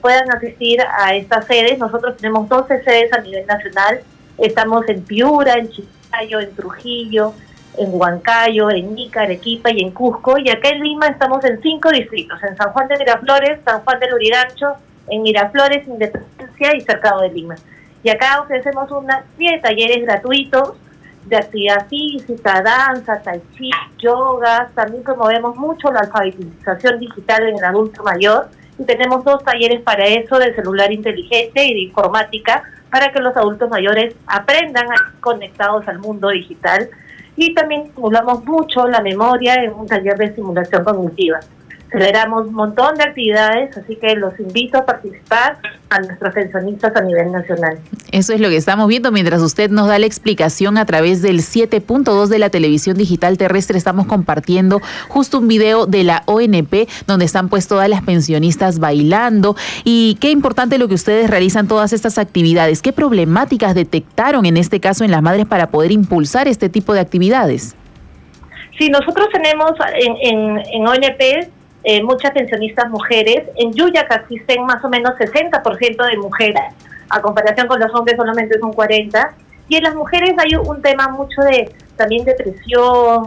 puedan asistir a estas sedes. Nosotros tenemos 12 sedes a nivel nacional. Estamos en Piura, en Chiclayo, en Trujillo, en Huancayo, en Ica, Arequipa y en Cusco. Y acá en Lima estamos en 5 distritos: en San Juan de Miraflores, San Juan del Lurigancho, en Miraflores, Independencia y Cercado de Lima. Y acá ofrecemos una serie de talleres gratuitos de actividad física, danza, tai chi, yoga. También promovemos mucho la alfabetización digital en el adulto mayor, y tenemos 2 talleres para eso, de celular inteligente y de informática, para que los adultos mayores aprendan a estar conectados al mundo digital. Y también estimulamos mucho la memoria en un taller de estimulación cognitiva. Celebramos un montón de actividades, así que los invito a participar, a nuestros pensionistas a nivel nacional. Eso es lo que estamos viendo mientras usted nos da la explicación a través del 7.2 de la televisión digital terrestre. Estamos compartiendo justo un video de la ONP donde están pues todas las pensionistas bailando. Y qué importante lo que ustedes realizan, todas estas actividades. ¿Qué problemáticas detectaron en este caso en las madres para poder impulsar este tipo de actividades? Sí, nosotros tenemos en ONP muchas pensionistas mujeres. En Yuyaca existen más o menos 60% de mujeres, a comparación con los hombres solamente son 40%. Y en las mujeres hay un tema mucho de también depresión,